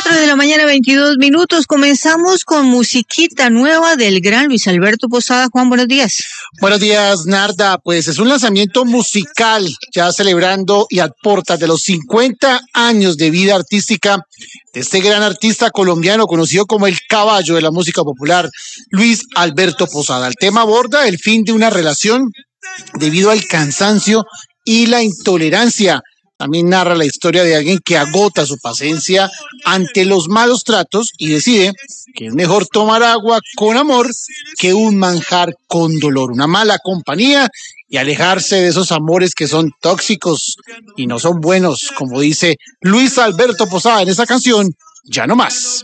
4 de la mañana, 22 minutos. Comenzamos con musiquita nueva del gran Luis Alberto Posada. Juan, buenos días. Buenos días, Narda. Pues es un lanzamiento musical ya celebrando y a portas de los 50 años de vida artística de este gran artista colombiano conocido como el caballo de la música popular, Luis Alberto Posada. El tema aborda el fin de una relación debido al cansancio y la intolerancia. También narra la historia de alguien que agota su paciencia ante los malos tratos y decide que es mejor tomar agua con amor que un manjar con dolor, una mala compañía, y alejarse de esos amores que son tóxicos y no son buenos, como dice Luis Alberto Posada en esa canción, Ya no más.